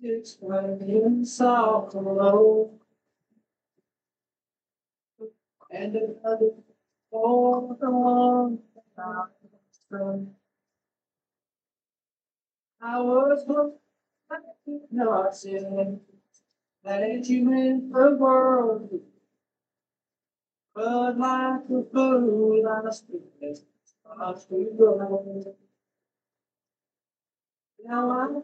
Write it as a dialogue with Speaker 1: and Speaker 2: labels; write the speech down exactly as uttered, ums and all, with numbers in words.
Speaker 1: It's raining sorrow and another fall on I was not saying that you meant the world, but like a fool I speak, I speak wrong. Now I